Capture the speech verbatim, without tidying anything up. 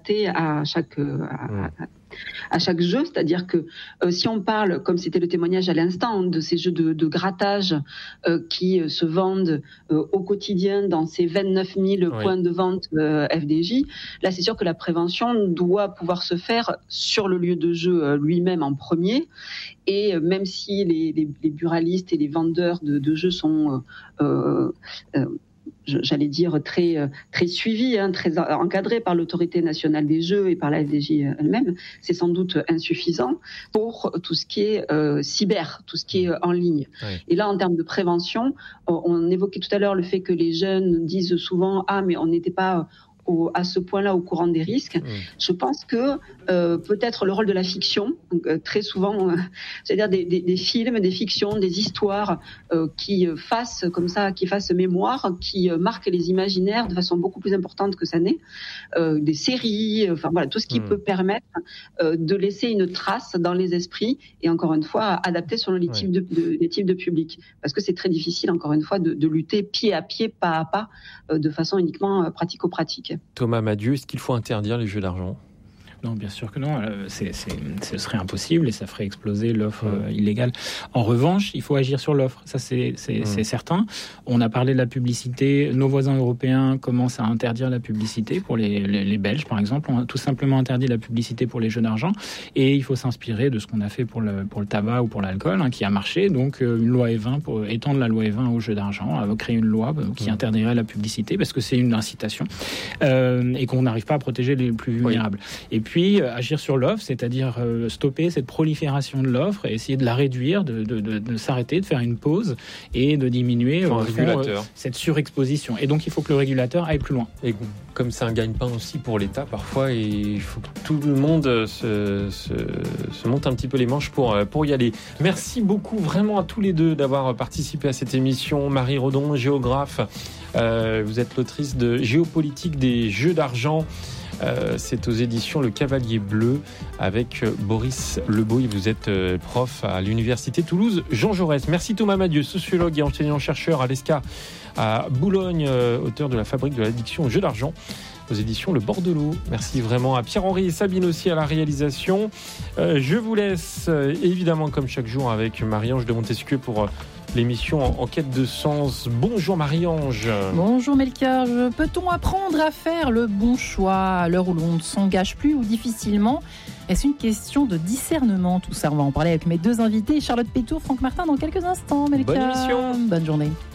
à chaque à, à, à chaque jeu, c'est-à-dire que euh, si on parle, comme c'était le témoignage à l'instant, de ces jeux de, de grattage euh, qui euh, se vendent euh, au quotidien dans ces vingt-neuf mille oui. points de vente euh, F D J, là c'est sûr que la prévention doit pouvoir se faire sur le lieu de jeu euh, lui-même en premier, et euh, même si les, les, les buralistes et les vendeurs de, de jeux sont euh, euh, j'allais dire très très suivi, hein, très encadré par l'autorité nationale des jeux et par la F D J elle-même, c'est sans doute insuffisant pour tout ce qui est euh, cyber, tout ce qui est euh, en ligne. Oui. Et là, en termes de prévention, on évoquait tout à l'heure le fait que les jeunes disent souvent ah mais on n'était pas Au, à ce point-là au courant des risques. Mmh. Je pense que euh, peut-être le rôle de la fiction, donc, euh, très souvent, euh, c'est-à-dire des, des, des films, des fictions, des histoires euh, qui fassent comme ça, qui fassent mémoire, qui euh, marquent les imaginaires de façon beaucoup plus importante que ça n'est, euh, des séries, enfin voilà, tout ce qui mmh. peut permettre euh, de laisser une trace dans les esprits et encore une fois adapter selon les, ouais. types, de, de, les types de public, parce que c'est très difficile encore une fois de, de lutter pied à pied, pas à pas, euh, de façon uniquement euh, pratico-pratique. Thomas Madieu, est-ce qu'il faut interdire les jeux d'argent ? Non, bien sûr que non. C'est, c'est, ce serait impossible et ça ferait exploser l'offre mmh. euh, illégale. En revanche, il faut agir sur l'offre. Ça, c'est, c'est, mmh. c'est certain. On a parlé de la publicité. Nos voisins européens commencent à interdire la publicité pour les, les, les Belges, par exemple. On a tout simplement interdit la publicité pour les jeux d'argent. Et il faut s'inspirer de ce qu'on a fait pour le, pour le tabac ou pour l'alcool, hein, qui a marché. Donc, euh, une loi E vingt, pour étendre la loi E vingt aux jeux d'argent, euh, créer une loi euh, qui mmh. interdirait la publicité parce que c'est une incitation euh, et qu'on n'arrive pas à protéger les plus vulnérables. Oui. Et puis, Puis euh, agir sur l'offre, c'est-à-dire euh, stopper cette prolifération de l'offre et essayer de la réduire, de, de, de, de s'arrêter, de faire une pause et de diminuer euh, euh, cette surexposition. Et donc il faut que le régulateur aille plus loin. Et comme c'est un gagne-pain aussi pour l'État parfois, et il faut que tout le monde se, se, se monte un petit peu les manches pour, pour y aller. Merci beaucoup vraiment à tous les deux d'avoir participé à cette émission. Marie Redon, géographe, euh, vous êtes l'autrice de Géopolitique des jeux d'argent. Euh, c'est aux éditions Le Cavalier Bleu avec Boris Lebouy. Vous êtes euh, prof à l'université Toulouse Jean Jaurès. Merci Thomas Madieu, sociologue et enseignant-chercheur à l'E S C A à Boulogne, euh, auteur de La Fabrique de l'addiction au jeu d'argent aux éditions Le Bordelot. Merci vraiment à Pierre-Henri et Sabine aussi à la réalisation. Euh, je vous laisse euh, évidemment comme chaque jour avec Marie-Ange de Montesquieu pour... Euh, l'émission en quête de sens. Bonjour Marie-Ange. Bonjour Melchior. Peut-on apprendre à faire le bon choix à l'heure où l'on ne s'engage plus ou difficilement ? Est-ce une question de discernement tout ça ? On va en parler avec mes deux invités, Charlotte Pétour, Franck Martin, dans quelques instants. Melchior. Bonne émission. Bonne journée.